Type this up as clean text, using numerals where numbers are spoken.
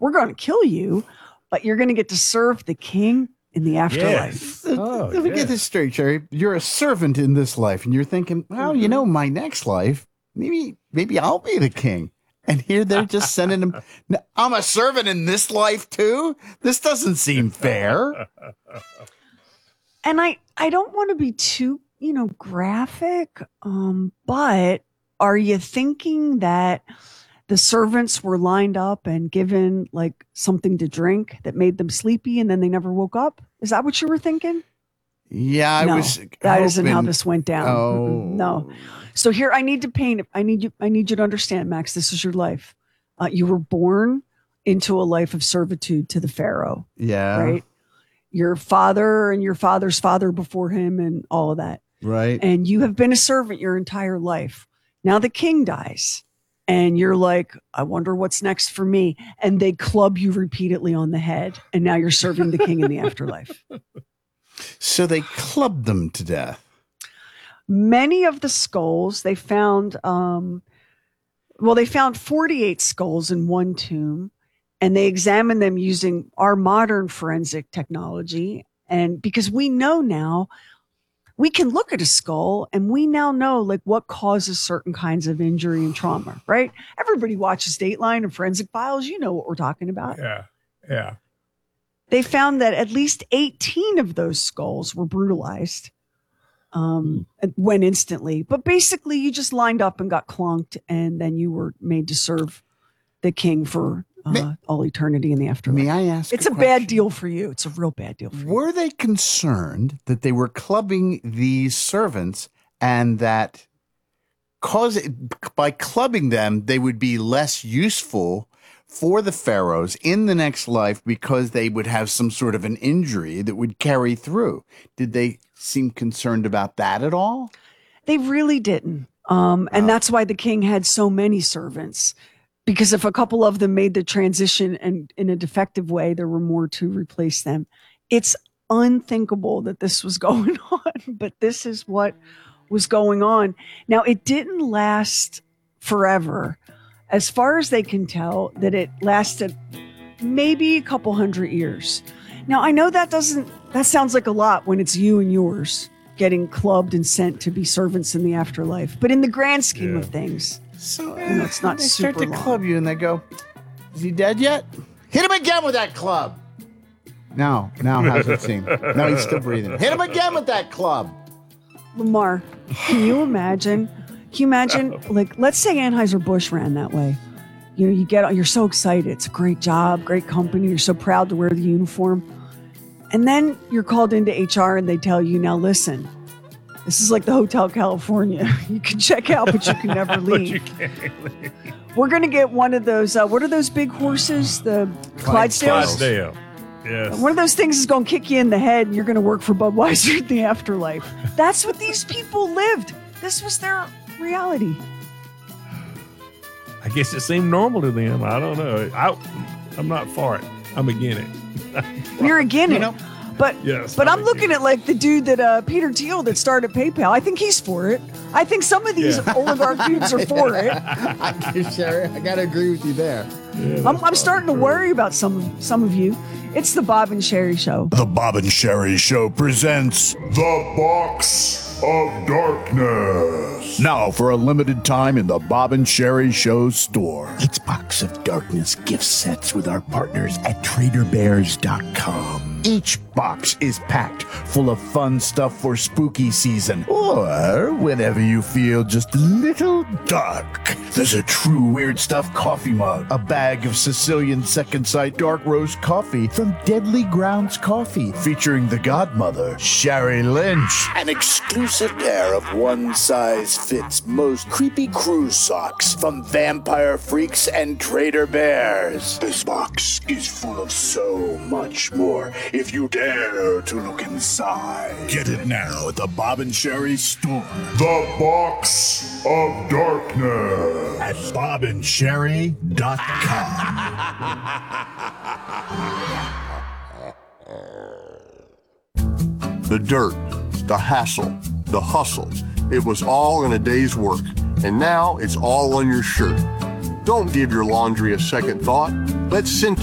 we're going to kill you, but you're going to get to serve the king in the afterlife. Yes. Let me get this straight, Jerry. You're a servant in this life, and you're thinking, well, my next life, maybe I'll be the king. And here they're just sending him. I'm a servant in this life too. This doesn't seem fair. And I don't want to be too, graphic, but are you thinking that the servants were lined up and given like something to drink that made them sleepy and then they never woke up? Is that what you were thinking? Yeah, I was. That isn't how this went down. Oh. No. So here I need to paint it. I need you to understand, Max, this is your life. You were born into a life of servitude to the Pharaoh. Yeah. Right. Your father and your father's father before him and all of that. Right. And you have been a servant your entire life. Now the king dies and you're like, I wonder what's next for me. And they club you repeatedly on the head. And now you're serving the king in the afterlife. So they clubbed them to death. Many of the skulls they found, they found 48 skulls in one tomb, and they examined them using our modern forensic technology. And because we know now, we can look at a skull and we now know like what causes certain kinds of injury and trauma, right? Everybody watches Dateline and Forensic Files. You know what we're talking about. Yeah. They found that at least 18 of those skulls were brutalized. Went instantly, but basically you just lined up and got clunked, and then you were made to serve the king for all eternity in the afterlife. May I ask? It's a bad deal for you. It's a real bad deal for you. Were they concerned that they were clubbing these servants, and that by clubbing them they would be less useful for the pharaohs in the next life because they would have some sort of an injury that would carry through? Did they seem concerned about that at all? They really didn't. And that's why the king had so many servants, because if a couple of them made the transition and in a defective way, there were more to replace them. It's unthinkable that this was going on, but this is what was going on. Now, it didn't last forever. As far as they can tell, that it lasted maybe a couple hundred years. Now, I know that sounds like a lot when it's you and yours getting clubbed and sent to be servants in the afterlife. But in the grand scheme of things, so it's not they super start to long. club you and they go, is he dead yet? Hit him again with that club. Now how's it seem? No, he's still breathing. Hit him again with that club. Lamar, can you imagine, like, let's say Anheuser-Busch ran that way. You're so excited. It's a great job, great company. You're so proud to wear the uniform. And then you're called into HR and they tell you, now listen, this is like the Hotel California. You can check out, but you can never leave. But you can't leave. We're going to get one of those, what are those big horses? The Clydesdales? Clydesdale. Yes. One of those things is going to kick you in the head and you're going to work for Budweiser in the afterlife. That's what these people lived. This was their reality. I guess it seemed normal to them. I don't know. I'm not for it. I'm against it. You're against it. But Yes, but I'm I'm looking at like the dude that Peter Thiel that started PayPal. I think he's for it. I think some of these oligarch dudes are for it. Sherry, I got to agree with you there. Yeah, I'm starting to worry about some of you. It's the Bob and Sherry Show. The Bob and Sherry Show presents The Box of Darkness. Now for a limited time in the Bob and Sherry Show store. It's Box of Darkness gift sets with our partners at TraderBears.com. Each box is packed full of fun stuff for spooky season, or whenever you feel just a little dark. There's a true weird stuff coffee mug, a bag of Sicilian Second Sight dark roast coffee from Deadly Grounds Coffee, featuring the godmother, Sherry Lynch. An exclusive pair of one-size-fits most creepy cruise socks from Vampire Freaks and Trader Bears. This box is full of so much more if you dare to look inside. Get it now at the Bob and Sherry store. The Box of Darkness At BobandSherry.com. The dirt, the hassle, the hustle. It was all in a day's work, and now it's all on your shirt. Don't give your laundry a second thought. Let Cintas